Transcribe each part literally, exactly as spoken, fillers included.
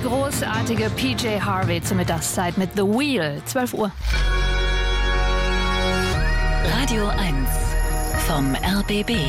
großartige P J Harvey zur Mittagszeit mit The Wheel, zwölf Uhr. Radio eins vom R B B.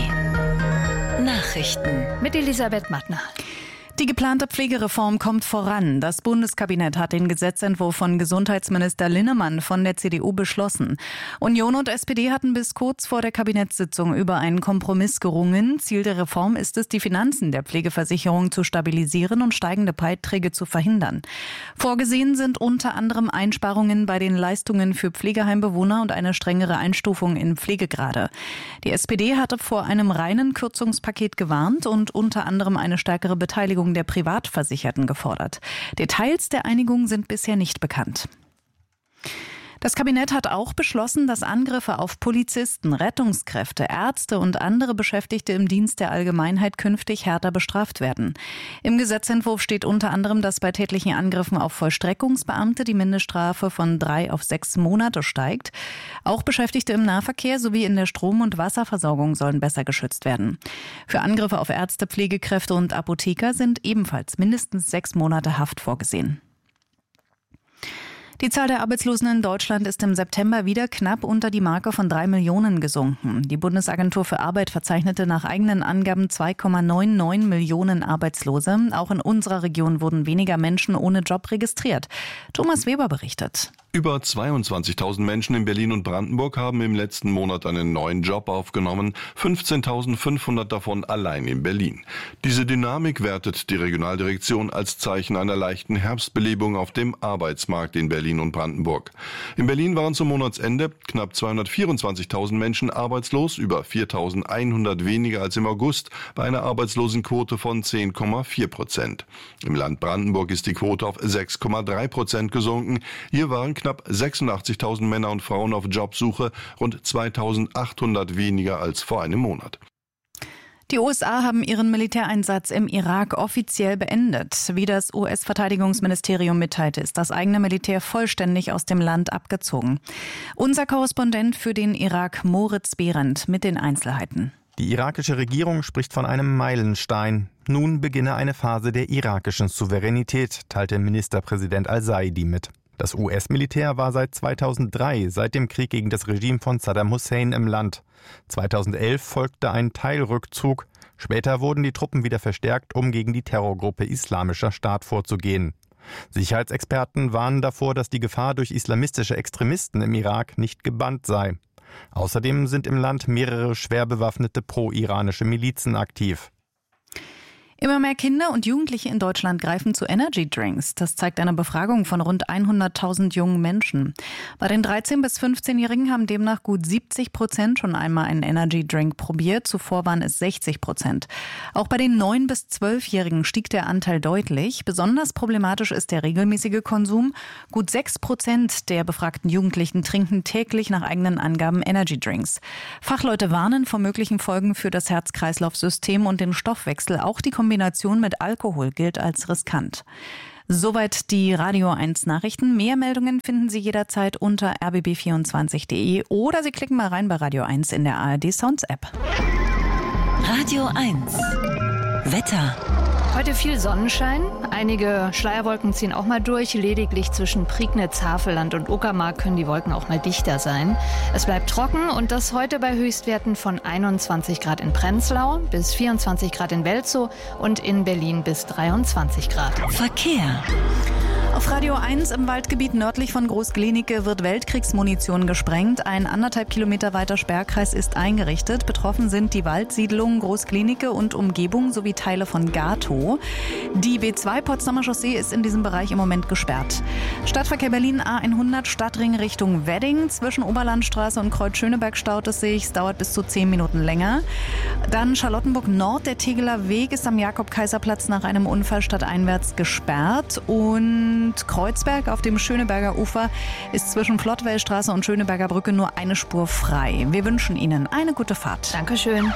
Nachrichten mit Elisabeth Mattner. Die geplante Pflegereform kommt voran. Das Bundeskabinett hat den Gesetzentwurf von Gesundheitsminister Linnemann von der C D U beschlossen. Union und S P D hatten bis kurz vor der Kabinettssitzung über einen Kompromiss gerungen. Ziel der Reform ist es, die Finanzen der Pflegeversicherung zu stabilisieren und steigende Beiträge zu verhindern. Vorgesehen sind unter anderem Einsparungen bei den Leistungen für Pflegeheimbewohner und eine strengere Einstufung in Pflegegrade. Die S P D hatte vor einem reinen Kürzungspaket gewarnt und unter anderem eine stärkere Beteiligung der Privatversicherten gefordert. Details der Einigung sind bisher nicht bekannt. Das Kabinett hat auch beschlossen, dass Angriffe auf Polizisten, Rettungskräfte, Ärzte und andere Beschäftigte im Dienst der Allgemeinheit künftig härter bestraft werden. Im Gesetzentwurf steht unter anderem, dass bei tätlichen Angriffen auf Vollstreckungsbeamte die Mindeststrafe von drei auf sechs Monate steigt. Auch Beschäftigte im Nahverkehr sowie in der Strom- und Wasserversorgung sollen besser geschützt werden. Für Angriffe auf Ärzte, Pflegekräfte und Apotheker sind ebenfalls mindestens sechs Monate Haft vorgesehen. Die Zahl der Arbeitslosen in Deutschland ist im September wieder knapp unter die Marke von drei Millionen gesunken. Die Bundesagentur für Arbeit verzeichnete nach eigenen Angaben zwei Komma neunundneunzig Millionen Arbeitslose. Auch in unserer Region wurden weniger Menschen ohne Job registriert. Thomas Weber berichtet. Über zweiundzwanzigtausend Menschen in Berlin und Brandenburg haben im letzten Monat einen neuen Job aufgenommen, fünfzehntausendfünfhundert davon allein in Berlin. Diese Dynamik wertet die Regionaldirektion als Zeichen einer leichten Herbstbelebung auf dem Arbeitsmarkt in Berlin und Brandenburg. In Berlin waren zum Monatsende knapp zweihundertvierundzwanzigtausend Menschen arbeitslos, über viertausendeinhundert weniger als im August, bei einer Arbeitslosenquote von zehn Komma vier Prozent. Im Land Brandenburg ist die Quote auf sechs Komma drei Prozent gesunken. Hier waren knapp sechsundachtzigtausend Männer und Frauen auf Jobsuche, rund zweitausendachthundert weniger als vor einem Monat. Die U S A haben ihren Militäreinsatz im Irak offiziell beendet. Wie das U S-Verteidigungsministerium mitteilte, ist das eigene Militär vollständig aus dem Land abgezogen. Unser Korrespondent für den Irak, Moritz Behrendt, mit den Einzelheiten. Die irakische Regierung spricht von einem Meilenstein. Nun beginne eine Phase der irakischen Souveränität, teilte Ministerpräsident al-Saidi mit. Das U S-Militär war seit zweitausenddrei, seit dem Krieg gegen das Regime von Saddam Hussein im Land. zweitausendelf folgte ein Teilrückzug. Später wurden die Truppen wieder verstärkt, um gegen die Terrorgruppe Islamischer Staat vorzugehen. Sicherheitsexperten warnen davor, dass die Gefahr durch islamistische Extremisten im Irak nicht gebannt sei. Außerdem sind im Land mehrere schwer bewaffnete pro-iranische Milizen aktiv. Immer mehr Kinder und Jugendliche in Deutschland greifen zu Energy Drinks. Das zeigt eine Befragung von rund hunderttausend jungen Menschen. Bei den dreizehn- bis fünfzehnjährigen haben demnach gut siebzig Prozent schon einmal einen Energy Drink probiert. Zuvor waren es sechzig Prozent. Auch bei den neun- bis zwölfjährigen stieg der Anteil deutlich. Besonders problematisch ist der regelmäßige Konsum. Gut sechs Prozent der befragten Jugendlichen trinken täglich nach eigenen Angaben Energy Drinks. Fachleute warnen vor möglichen Folgen für das Herz-Kreislauf-System und den Stoffwechsel. Auch die Kombination mit Alkohol gilt als riskant. Soweit die Radio eins Nachrichten. Mehr Meldungen finden Sie jederzeit unter r b b vierundzwanzig punkt d e oder Sie klicken mal rein bei Radio eins in der A R D Sounds App. Radio eins Wetter. Heute viel Sonnenschein. Einige Schleierwolken ziehen auch mal durch. Lediglich zwischen Prignitz, Havelland und Uckermark können die Wolken auch mal dichter sein. Es bleibt trocken und das heute bei Höchstwerten von einundzwanzig Grad in Prenzlau bis vierundzwanzig Grad in Welzow und in Berlin bis dreiundzwanzig Grad. Verkehr. Auf Radio eins im Waldgebiet nördlich von Groß-Glienicke wird Weltkriegsmunition gesprengt. Ein anderthalb Kilometer weiter Sperrkreis ist eingerichtet. Betroffen sind die Waldsiedlungen Groß-Glienicke und Umgebung sowie Teile von Gatow. Die B zwei Potsdamer Chaussee ist in diesem Bereich im Moment gesperrt. Stadtverkehr Berlin A hundert Stadtring Richtung Wedding. Zwischen Oberlandstraße und Kreuz-Schöneberg staut es sich. Es dauert bis zu zehn Minuten länger. Dann Charlottenburg Nord. Der Tegeler Weg ist am Jakob-Kaiser-Platz nach einem Unfall stadteinwärts gesperrt. Und Kreuzberg auf dem Schöneberger Ufer ist zwischen Flottwellstraße und Schöneberger Brücke nur eine Spur frei. Wir wünschen Ihnen eine gute Fahrt. Dankeschön.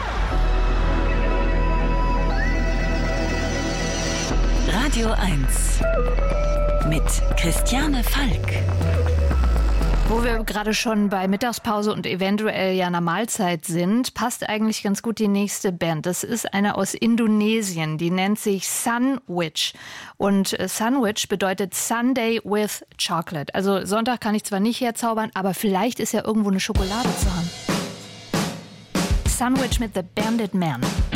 Radio eins mit Christiane Falk. Wo wir gerade schon bei Mittagspause und eventuell ja einer Mahlzeit sind, passt eigentlich ganz gut die nächste Band. Das ist eine aus Indonesien, die nennt sich Sunwich. Und Sunwich bedeutet Sunday with Chocolate. Also Sonntag kann ich zwar nicht herzaubern, aber vielleicht ist ja irgendwo eine Schokolade zu haben. Sunwich mit The Bandit Man.